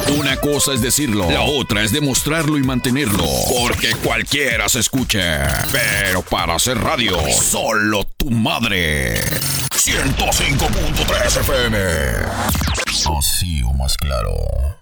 Una cosa es decirlo, la otra es demostrarlo y mantenerlo. Porque cualquiera se escucha. Pero para hacer radio, solo tu madre. 105.3 FM. Así o más claro.